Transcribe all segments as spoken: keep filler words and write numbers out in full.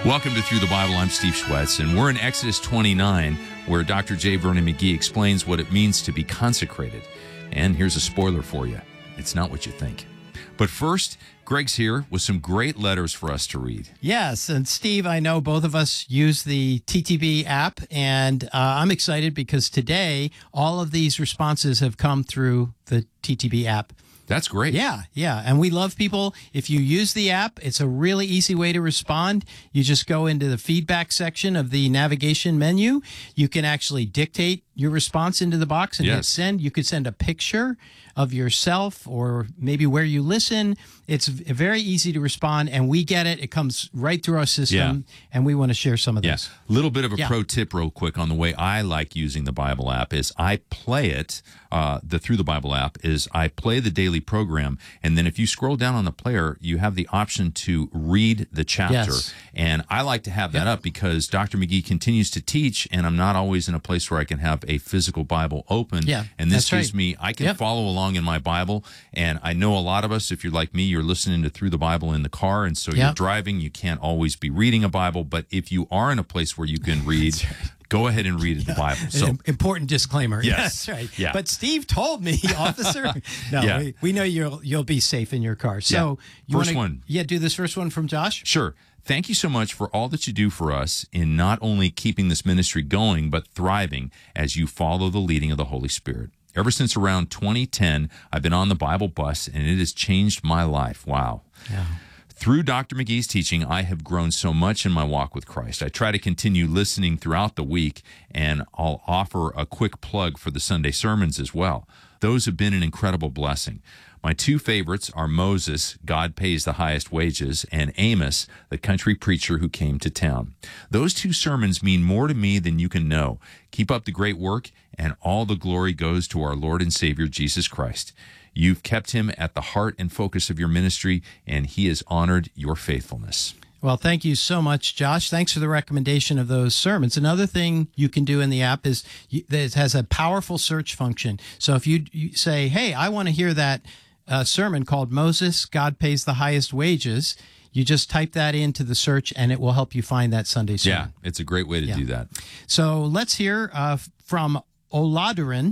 Welcome to Through the Bible. I'm Steve Schwetz, and we're in Exodus twenty-nine, where Doctor J. Vernon McGee explains what it means to be consecrated. And here's a spoiler for you. It's not what you think. But first, Greg's here with some great letters for us to read. Yes, and Steve, I know both of us use the T T B app, and uh, I'm excited because today all of these responses have come through the T T B app. That's great. Yeah, yeah. And we love people. If you use the app, it's a really easy way to respond. You just go into the feedback section of the navigation menu. You can actually dictate your response into the box and Yes. hit send. You could send a picture of yourself or maybe where you listen. It's v- very easy to respond, and we get it. It comes right through our system, and we want to share some of Yeah. this. A little bit of a Yeah. pro tip real quick on the way I like using the Bible app is I play it, uh, the Through the Bible app is I play the daily program, and then if you scroll down on the player, you have the option to read the chapter. Yes. And I like to have that up because Doctor McGee continues to teach, and I'm not always in a place where I can have a physical Bible open. Yeah, and this that's gives right. me, I can Yep. follow along in my Bible, and I know a lot of us, if you're like me, you're listening to Through the Bible in the car, and so you're Yep. driving, you can't always be reading a Bible, but if you are in a place where you can read, go ahead and read the Bible. So An important disclaimer. Yes. That's right. Yeah. But Steve told me, officer. No, Yeah. we, we know you'll you'll be safe in your car. So you First wanna, one. Yeah, do this first one from Josh. Sure. Thank you so much for all that you do for us in not only keeping this ministry going, but thriving as you follow the leading of the Holy Spirit. Ever since around twenty ten, I've been on the Bible bus, and it has changed my life. Wow. Yeah. Through Doctor McGee's teaching, I have grown so much in my walk with Christ. I try to continue listening throughout the week, and I'll offer a quick plug for the Sunday sermons as well. Those have been an incredible blessing. My two favorites are Moses, God Pays the Highest Wages, and Amos, the country preacher who came to town. Those two sermons mean more to me than you can know. Keep up the great work, and all the glory goes to our Lord and Savior, Jesus Christ. You've kept him at the heart and focus of your ministry, and he has honored your faithfulness. Well, thank you so much, Josh. Thanks for the recommendation of those sermons. Another thing you can do in the app is you, it has a powerful search function. So if you, you say, hey, I want to hear that uh, sermon called Moses, God Pays the Highest Wages, you just type that into the search, and it will help you find that Sunday sermon. Yeah, it's a great way to Yeah. do that. So let's hear uh, from Oladurin.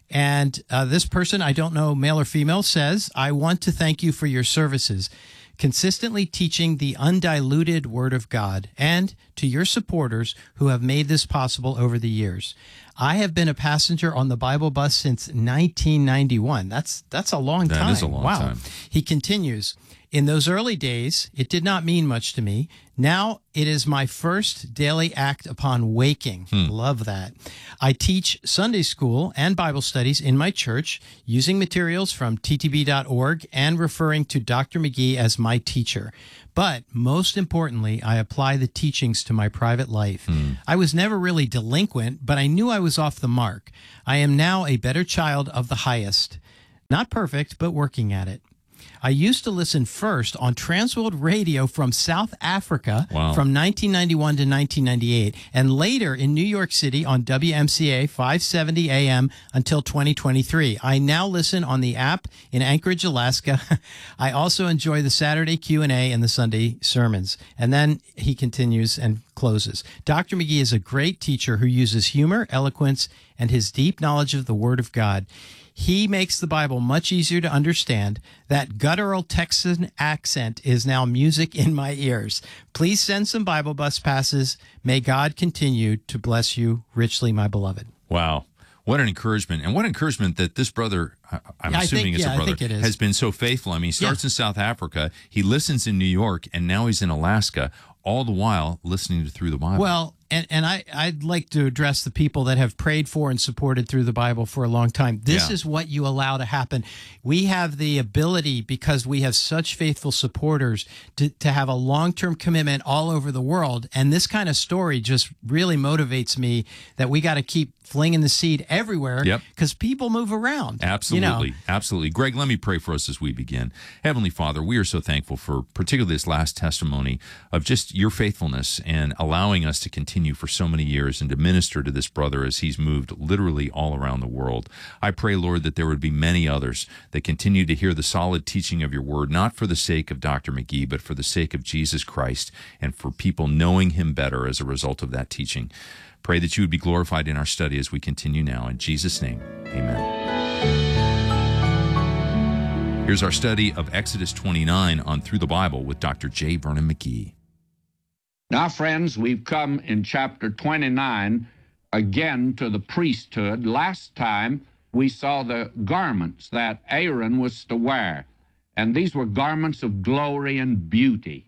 And uh, this person, I don't know, male or female, says, I want to thank you for your services, consistently teaching the undiluted Word of God, and to your supporters who have made this possible over the years. I have been a passenger on the Bible bus since nineteen ninety-one. That's that's a long That time. is a long wow. time. He continues, in those early days, it did not mean much to me. Now it is my first daily act upon waking. Love that. I teach Sunday school and Bible studies in my church using materials from T T B dot org and referring to Doctor McGee as my teacher. But most importantly, I apply the teachings to my private life. I was never really delinquent, but I knew I was off the mark. I am now a better child of the highest. Not perfect, but working at it. I used to listen first on Transworld Radio from South Africa Wow. from nineteen ninety-one to nineteen ninety-eight, and later in New York City on W M C A five seventy A M until twenty twenty-three. I now listen on the app in Anchorage, Alaska. I also enjoy the Saturday Q and A and the Sunday sermons. And then he continues and closes. Doctor McGee is a great teacher who uses humor, eloquence, and his deep knowledge of the Word of God. He makes the Bible much easier to understand. That guttural Texan accent is now music in my ears. Please send some Bible bus passes. May God continue to bless you richly, my beloved. Wow. What an encouragement. And what encouragement that this brother, I- I'm Yeah, I assuming think- it's yeah, a I brother, think it is. has been so faithful. I mean, he starts Yeah. in South Africa, he listens in New York, and now he's in Alaska, all the while listening to Through the Bible. Well, and, and I, I'd like to address the people that have prayed for and supported Through the Bible for a long time. This Yeah. is what you allow to happen. We have the ability, because we have such faithful supporters, to, to have a long-term commitment all over the world. And this kind of story just really motivates me that we got to keep flinging the seed everywhere Yep. because people move around. Absolutely. You know? Absolutely. Greg, let me pray for us as we begin. Heavenly Father, we are so thankful for particularly this last testimony of just your faithfulness and allowing us to continue continue for so many years and to minister to this brother as he's moved literally all around the world. I pray, Lord, that there would be many others that continue to hear the solid teaching of your word, not for the sake of Doctor McGee, but for the sake of Jesus Christ and for people knowing him better as a result of that teaching. Pray that you would be glorified in our study as we continue now. In Jesus' name, amen. Here's our study of Exodus twenty-nine on Through the Bible with Doctor J. Vernon McGee. Now, friends, we've come in chapter twenty-nine again to the priesthood. Last time we saw the garments that Aaron was to wear, and these were garments of glory and beauty.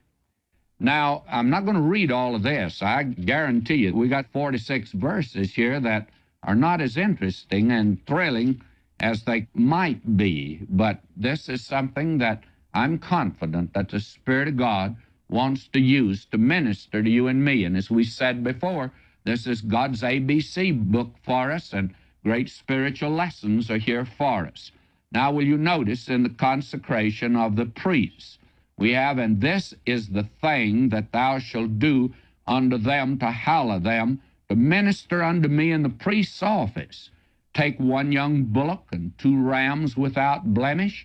Now, I'm not going to read all of this. I guarantee you we got forty-six verses here that are not as interesting and thrilling as they might be, but this is something that I'm confident that the Spirit of God wants to use to minister to you and me. And as we said before, this is God's A B C book for us, and great spiritual lessons are here for us. Now, will you notice in the consecration of the priests, we have, and this is the thing that thou shalt do unto them to hallow them, to minister unto me in the priest's office. Take one young bullock and two rams without blemish,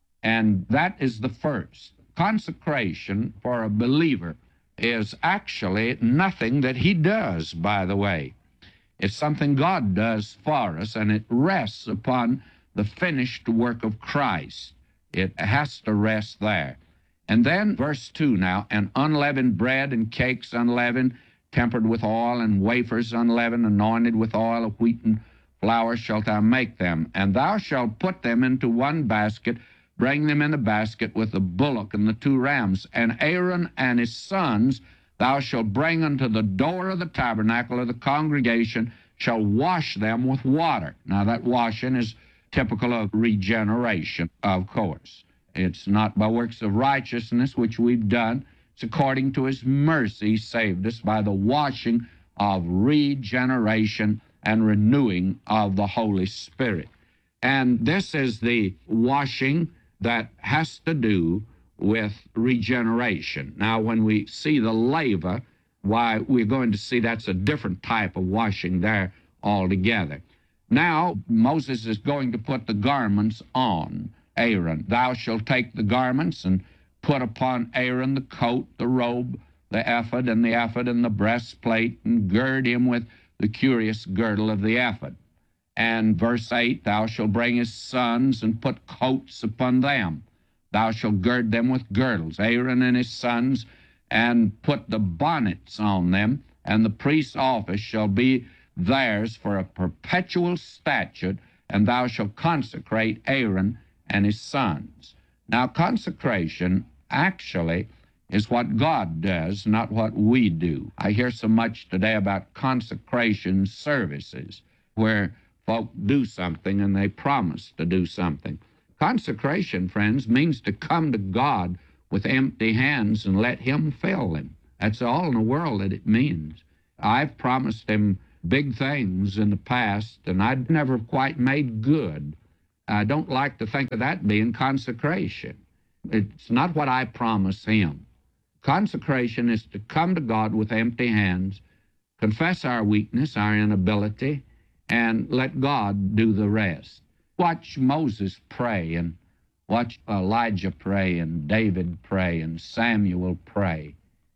and that is the first. Consecration for a believer is actually nothing that he does, by the way. It's something God does for us, and it rests upon the finished work of Christ. It has to rest there. And then verse two now, and unleavened bread and cakes unleavened, tempered with oil, and wafers unleavened, anointed with oil of wheaten flour shalt thou make them. And thou shalt put them into one basket, bring them in the basket with the bullock and the two rams. And Aaron and his sons thou shalt bring unto the door of the tabernacle of the congregation, shall wash them with water. Now that washing is typical of regeneration, of course. It's not by works of righteousness which we've done. It's according to his mercy saved us by the washing of regeneration and renewing of the Holy Spirit. And this is the washing that has to do with regeneration. Now, when we see the laver, why, we're going to see that's a different type of washing there altogether. Now, Moses is going to put the garments on Aaron. Thou shalt take the garments and put upon Aaron the coat, the robe, the ephod, and the ephod, and the breastplate, and gird him with the curious girdle of the ephod. And verse eight, thou shalt bring his sons and put coats upon them. Thou shalt gird them with girdles, Aaron and his sons, and put the bonnets on them, and the priest's office shall be theirs for a perpetual statute, and thou shalt consecrate Aaron and his sons. Now, consecration actually is what God does, not what we do. I hear so much today about consecration services where folk do something and they promise to do something. Consecration, friends, means to come to God with empty hands and let him fill them. That's all in the world that it means. I've promised him big things in the past, and I'd never quite made good. I don't like to think of that being consecration. It's not what I promise him. Consecration is to come to God with empty hands, confess our weakness, our inability, and let God do the rest. Watch Moses pray, and watch Elijah pray, and David pray, and Samuel pray.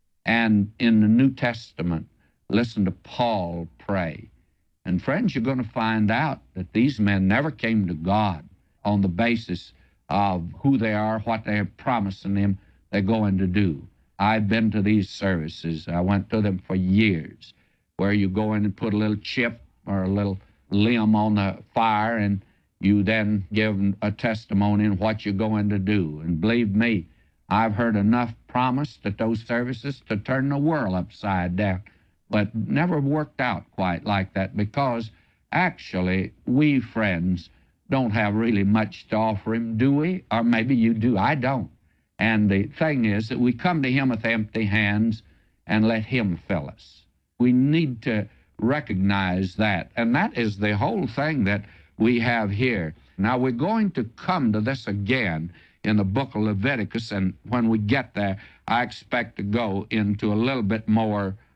And in the New Testament, listen to Paul pray. And friends, you're going to find out that these men never came to God on the basis of who they are, what they have promised them they're going to do. I've been to these services. I went to them for years, where you go in and put a little chip or a little limb on the fire, and you then give a testimony in what you're going to do. And believe me, I've heard enough promise at those services to turn the world upside down, but never worked out quite like that, because actually we, friends, don't have really much to offer him, do we? Or maybe you do. I don't. And the thing is that we come to him with empty hands and let him fill us. We need to recognize that. And that is the whole thing that we have here. Now, we're going to come to this again in the book of Leviticus, and when we get there, I expect to go into a little bit more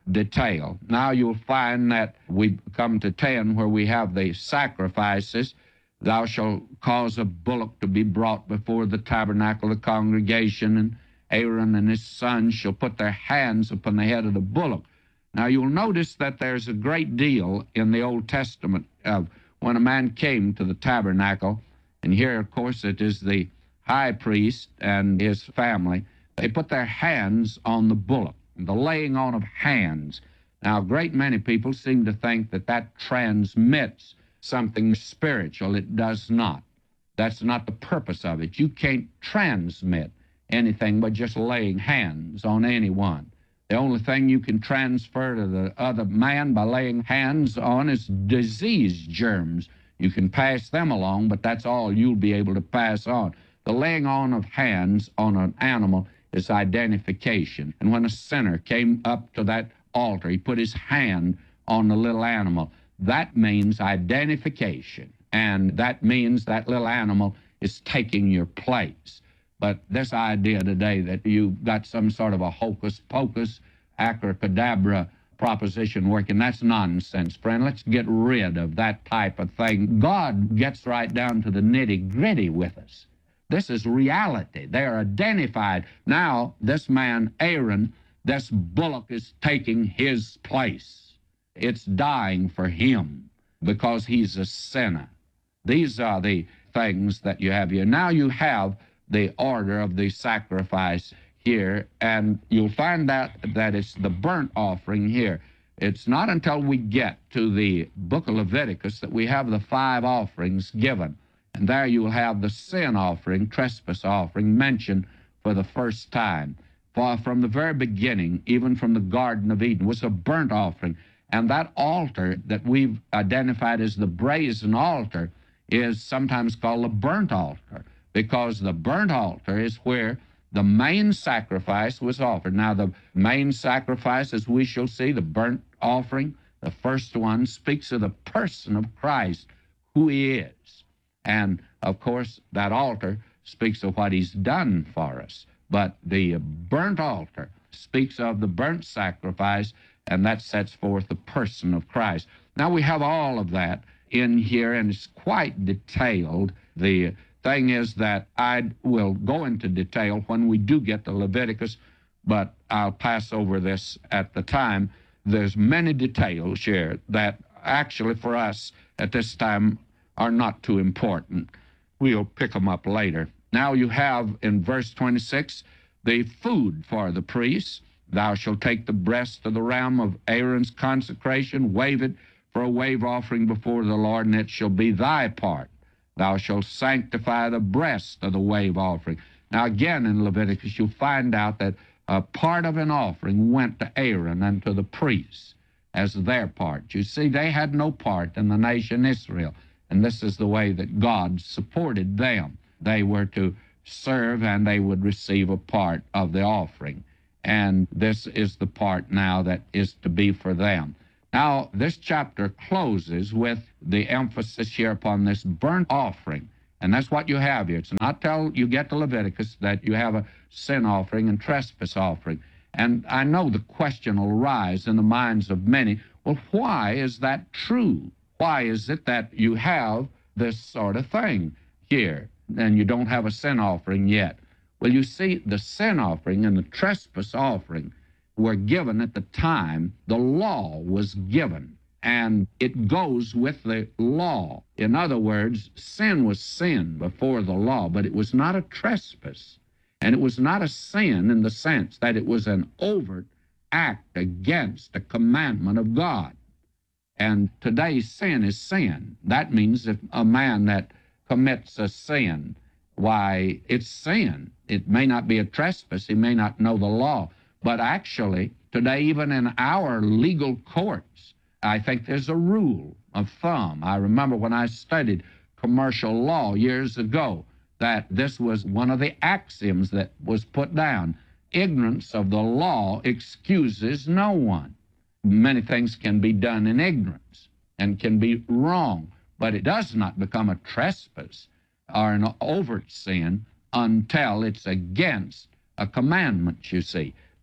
detail. Now you'll find that we come to ten where we have the sacrifices. Thou shalt cause a bullock to be brought before the tabernacle of the congregation, and Aaron and his sons shall put their hands upon the head of the bullock. Now you'll notice that there's a great deal in the Old Testament of when a man came to the tabernacle, and here, of course, it is the high priest and his family. They put their hands on the bullock, the laying on of hands. Now, a great many people seem to think that that transmits something spiritual. It does not. That's not the purpose of it. You can't transmit anything by just laying hands on anyone. The only thing you can transfer to the other man by laying hands on is disease germs. You can pass them along, but that's all you'll be able to pass on. The laying on of hands on an animal is identification. And when a sinner came up to that altar, he put his hand on the little animal. That means identification, and that means that little animal is taking your place. But this idea today that you've got some sort of a hocus-pocus, abracadabra proposition working, that's nonsense, friend. Let's get rid of that type of thing. God gets right down to the nitty-gritty with us. This is reality. They are identified. Now, this man, Aaron, this bullock is taking his place. It's dying for him because he's a sinner. These are the things that you have here. Now you have the order of the sacrifice here, and you'll find out that it's the burnt offering here. It's not until we get to the book of Leviticus that we have the five offerings given. And there you will have the sin offering, trespass offering, mentioned for the first time. For from the very beginning, even from the Garden of Eden, was a burnt offering. And that altar that we've identified as the brazen altar is sometimes called the burnt altar, because the burnt altar is where the main sacrifice was offered. Now, the main sacrifice, as we shall see, the burnt offering, the first one, speaks of the person of Christ, who he is. And, of course, that altar speaks of what he's done for us. But the burnt altar speaks of the burnt sacrifice, and that sets forth the person of Christ. Now, we have all of that in here, and it's quite detailed. The thing is that I will go into detail when we do get to Leviticus, but I'll pass over this at the time. There's many details here that actually for us at this time are not too important. We'll pick them up later. Now you have in verse twenty-six the food for the priests. Thou shalt take the breast of the ram of Aaron's consecration, wave it for a wave offering before the Lord, and it shall be thy part. Thou shalt sanctify the breast of the wave offering. Now again in Leviticus you'll find out that a part of an offering went to Aaron and to the priests as their part. You see, they had no part in the nation Israel, and this is the way that God supported them. They were to serve, and they would receive a part of the offering. And this is the part now that is to be for them. Now, this chapter closes with the emphasis here upon this burnt offering. And that's what you have here. It's not till you get to Leviticus that you have a sin offering and trespass offering. And I know the question will rise in the minds of many, well, why is that true? Why is it that you have this sort of thing here and you don't have a sin offering yet? Well, you see, the sin offering and the trespass offering were given at the time the law was given, and it goes with the law. In other words, sin was sin before the law, but it was not a trespass, and it was not a sin in the sense that it was an overt act against a commandment of God. And today, sin is sin. That means if a man that commits a sin, why, it's sin. It may not be a trespass. He may not know the law. But actually, today, even in our legal courts, I think there's a rule of thumb. I remember when I studied commercial law years ago that this was one of the axioms that was put down. Ignorance of the law excuses no one. Many things can be done in ignorance and can be wrong, but it does not become a trespass or an overt sin until it's against a commandment, you see.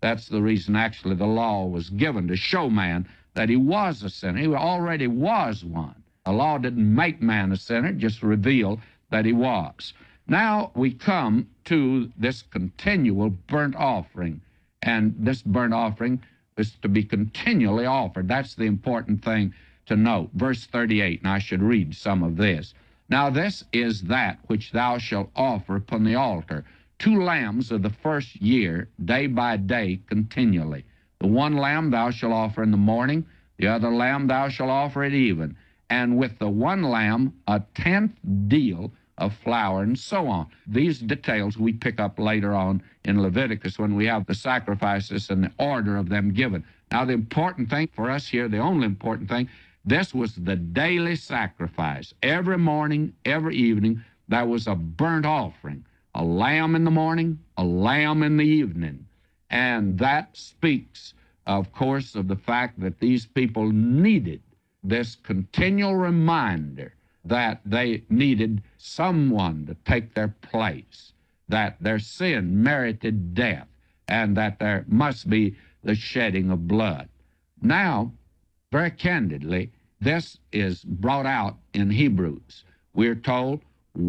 That's the reason, actually, the law was given, to show man that he was a sinner. He already was one. The law didn't make man a sinner, just revealed that he was. Now we come to this continual burnt offering, and this burnt offering is to be continually offered. That's the important thing to note. Verse thirty-eight, and I should read some of this. Now this is that which thou shalt offer upon the altar, two lambs of the first year, day by day, continually. The one lamb thou shalt offer in the morning, the other lamb thou shalt offer at even, and with the one lamb a tenth deal of flour, and so on. These details we pick up later on in Leviticus when we have the sacrifices and the order of them given. Now, the important thing for us here, the only important thing, this was the daily sacrifice. Every morning, every evening, there was a burnt offering. A lamb in the morning, a lamb in the evening. And that speaks, of course, of the fact that these people needed this continual reminder that they needed someone to take their place, that their sin merited death, and that there must be the shedding of blood. Now, very candidly, this is brought out in Hebrews. We're told,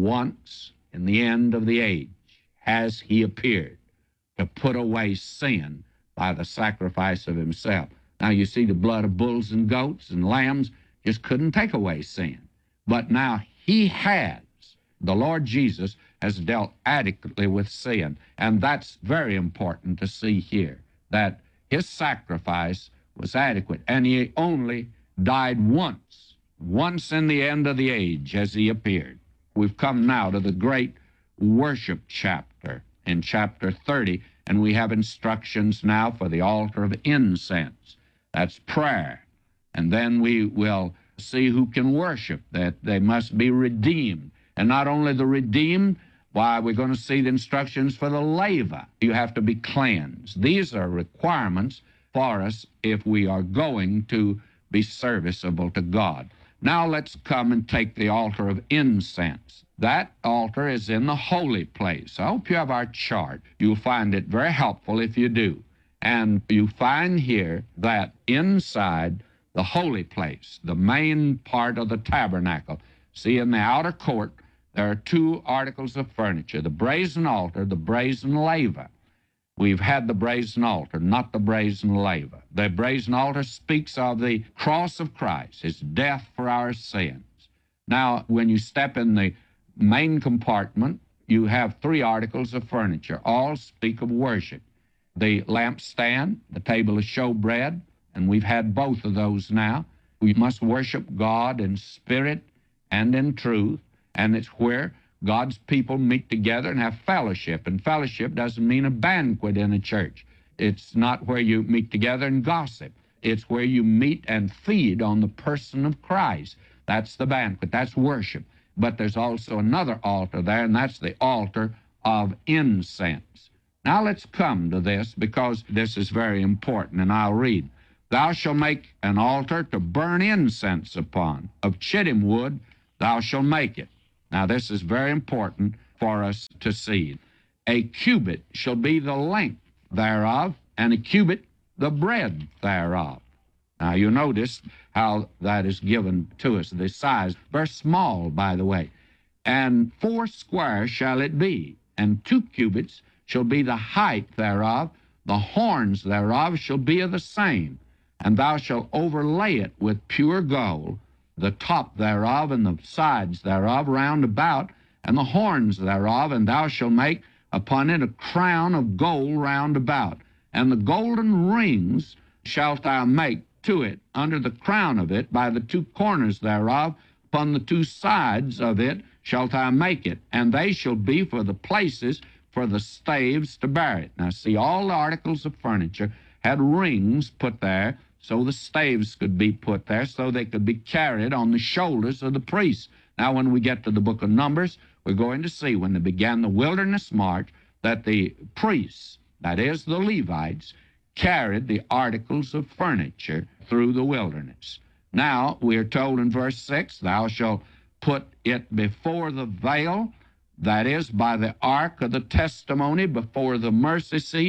once in the end of the age has he appeared to put away sin by the sacrifice of himself. Now, you see, the blood of bulls and goats and lambs just couldn't take away sin. But now he has, the Lord Jesus has dealt adequately with sin. And that's very important to see here, that his sacrifice was adequate. And he only died once, once in the end of the age as he appeared. We've come now to the great worship chapter in chapter thirty, and we have instructions now for the altar of incense. That's prayer. And then we will see who can worship, that they must be redeemed. And not only the redeemed, why, we're going to see the instructions for the laver. You have to be cleansed. These are requirements for us if we are going to be serviceable to God. Now let's come and take the altar of incense. That altar is in the holy place. I hope you have our chart. You'll find it very helpful if you do. And you find here that inside the holy place, the main part of the tabernacle, see, in the outer court, there are two articles of furniture, the brazen altar, the brazen laver. We've had the brazen altar, not the brazen laver. The brazen altar speaks of the cross of Christ, his death for our sins. Now, when you step in the main compartment, you have three articles of furniture. All speak of worship. The lampstand, the table of showbread, and we've had both of those now. We must worship God in spirit and in truth, and it's where God's people meet together and have fellowship. And fellowship doesn't mean a banquet in a church. It's not where you meet together and gossip. It's where you meet and feed on the person of Christ. That's the banquet. That's worship. But there's also another altar there, and that's the altar of incense. Now let's come to this, because this is very important, and I'll read. Thou shalt make an altar to burn incense upon. Of chittim wood thou shalt make it. Now this is very important for us to see. A cubit shall be the length thereof, and a cubit the breadth thereof. Now you notice how that is given to us, the size. Very small, by the way. And four square shall it be, and two cubits shall be the height thereof. The horns thereof shall be of the same. And thou shalt overlay it with pure gold, the top thereof and the sides thereof round about, and the horns thereof, and thou shalt make upon it a crown of gold round about. And the golden rings shalt thou make to it under the crown of it by the two corners thereof, upon the two sides of it shalt thou make it, and they shall be for the places for the staves to bear it. Now see, all the articles of furniture had rings put there, so the staves could be put there, so they could be carried on the shoulders of the priests. Now when we get to the book of Numbers, we're going to see when they began the wilderness march that the priests, that is the Levites, carried the articles of furniture through the wilderness. Now we are told in verse six, thou shalt put it before the veil, that is by the ark of the testimony, before the mercy seat.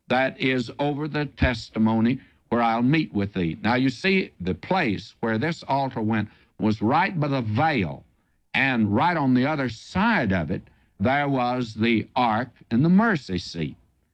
that is over the testimony where I'll meet with thee. Now you see, the place where this altar went was right by the veil, and right on the other side of it, there was the ark and the mercy seat.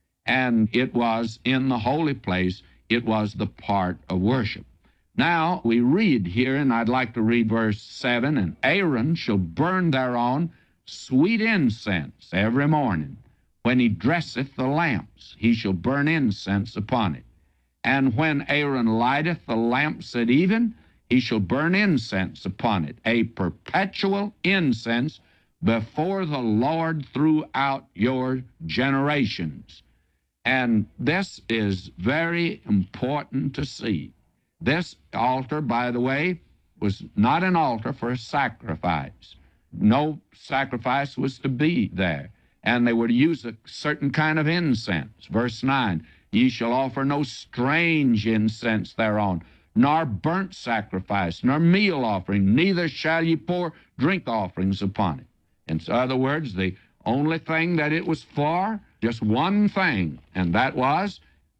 And it was in the holy place, it was the part of worship. Now we read here, and I'd like to read verse seven, and Aaron shall burn thereon sweet incense every morning. When he dresseth the lamps, he shall burn incense upon it. And when Aaron lighteth the lamps at even, he shall burn incense upon it, a perpetual incense before the Lord throughout your generations. And this is very important to see. This altar, by the way, was not an altar for a sacrifice. No sacrifice was to be there. And they were to use a certain kind of incense. Verse nine, ye shall offer no strange incense thereon, nor burnt sacrifice, nor meal offering, neither shall ye pour drink offerings upon it. In other words, the only thing that it was for, just one thing, and that was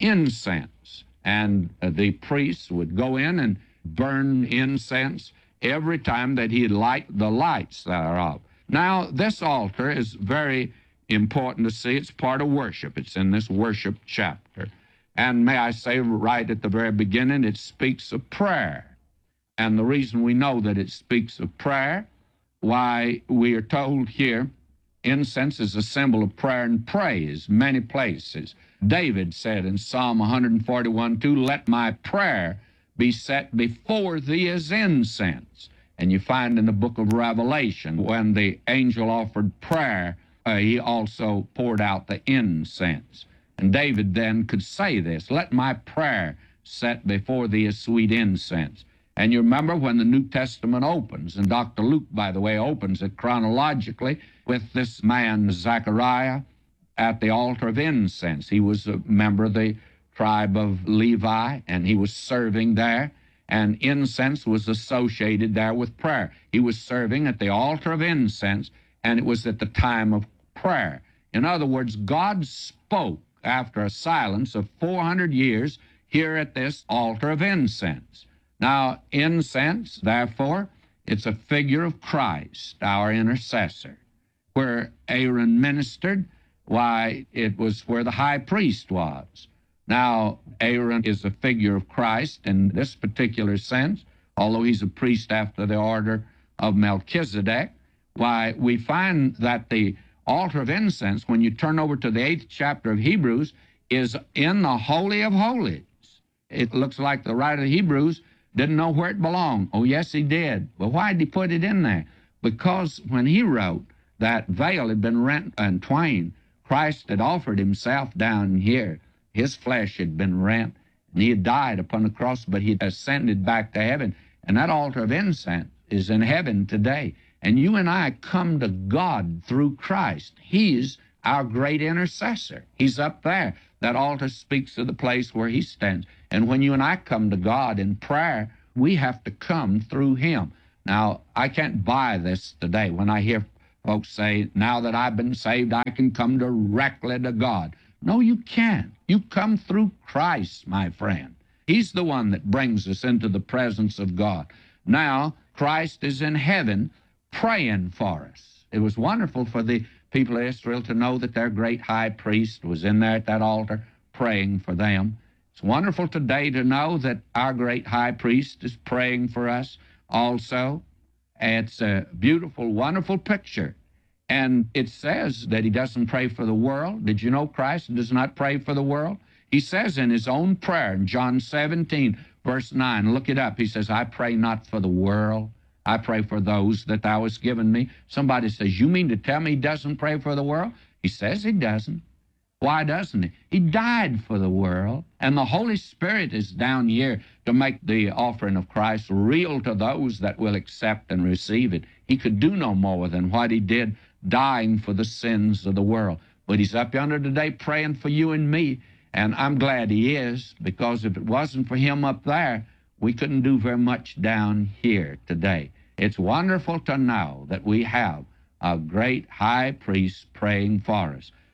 incense. And uh, the priests would go in and burn incense every time that he'd light the lights thereof. Now, this altar is very important to see. It's part of worship. It's in this worship chapter. And may I say right at the very beginning, it speaks of prayer. And the reason we know that it speaks of prayer, why, we are told here, incense is a symbol of prayer and praise, many places. David said in Psalm one forty-one two, let my prayer be set before thee as incense. And you find in the book of Revelation, when the angel offered prayer, uh, he also poured out the incense. And David then could say this, let my prayer set before thee as sweet incense. And you remember when the New Testament opens, and Doctor Luke, by the way, opens it chronologically with this man, Zechariah, at the altar of incense. He was a member of the tribe of Levi, and he was serving there, and incense was associated there with prayer. He was serving at the altar of incense, and it was at the time of prayer. In other words, God spoke after a silence of four hundred years here at this altar of incense. Now, incense, therefore, it's a figure of Christ, our intercessor. Where Aaron ministered, why, it was where the high priest was. Now, Aaron is a figure of Christ in this particular sense, although he's a priest after the order of Melchizedek. Why, we find that the altar of incense, when you turn over to the eighth chapter of Hebrews, is in the Holy of Holies. It looks like the writer of Hebrews didn't know where it belonged. Oh, yes, he did. But why did he put it in there? Because when he wrote, that veil had been rent in twain. Christ had offered himself down here. His flesh had been rent, and he had died upon the cross, but he had ascended back to heaven. And that altar of incense is in heaven today. And you and I come to God through Christ. He's our great intercessor. He's up there. That altar speaks of the place where he stands. And when you and I come to God in prayer, we have to come through him. Now, I can't buy this today. When I hear folks say, now that I've been saved, I can come directly to God. No, you can't. You come through Christ, my friend. He's the one that brings us into the presence of God. Now, Christ is in heaven praying for us. It was wonderful for the people of Israel to know that their great high priest was in there at that altar praying for them. It's wonderful today to know that our great high priest is praying for us also. It's a beautiful, wonderful picture. And it says that he doesn't pray for the world. Did you know Christ does not pray for the world? He says in his own prayer in John seventeen, verse nine, look it up. He says, I pray not for the world. I pray for those that thou hast given me. Somebody says, you mean to tell me he doesn't pray for the world? He says he doesn't. Why doesn't he? He died for the world, and the Holy Spirit is down here to make the offering of Christ real to those that will accept and receive it. He could do no more than what he did, dying for the sins of the world. But he's up yonder today praying for you and me, and I'm glad he is, because if it wasn't for him up there, we couldn't do very much down here today. It's wonderful to know that we have a great high priest praying for us.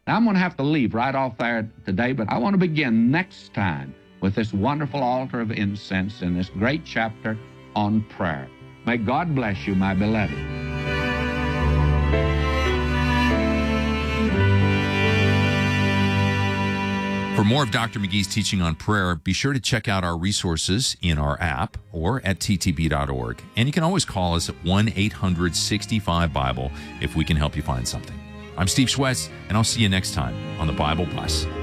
Now, I'm going to have to leave right off there today, but I want to begin next time with this wonderful altar of incense in this great chapter on prayer. May God bless you, my beloved. For more of Doctor McGee's teaching on prayer, be sure to check out our resources in our app or at t t b dot org. And you can always call us at one eight hundred sixty-five Bible if we can help you find something. I'm Steve Schwetz, and I'll see you next time on the Bible Bus.